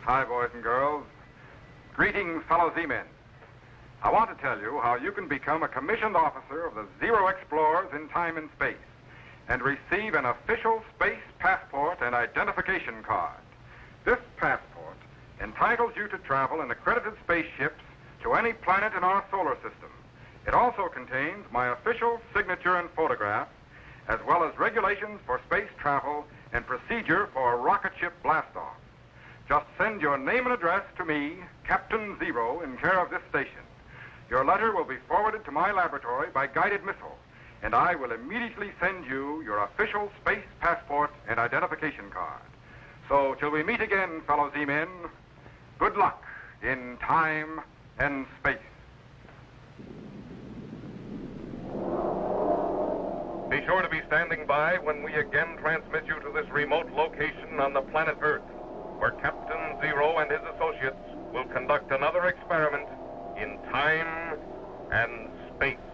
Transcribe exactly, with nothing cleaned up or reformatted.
Hi, boys and girls. Greetings, fellow Z-men. I want to tell you how you can become a commissioned officer of the Zero Explorers in time and space and receive an official space passport and identification card. This passport entitles you to travel in accredited spaceships to any planet in our solar system. It also contains my official signature and photograph, as well as regulations for space travel and procedure for rocket ship blastoff. Just send your name and address to me, Captain Zero, in care of this station. Your letter will be forwarded to my laboratory by guided missile, and I will immediately send you your official space passport and identification card. So, till we meet again, fellow Z-men, good luck in time and space. Be sure to be standing by when we again transmit you to this remote location on the planet Earth, where Captain Zero and his associates will conduct another experiment in time and space.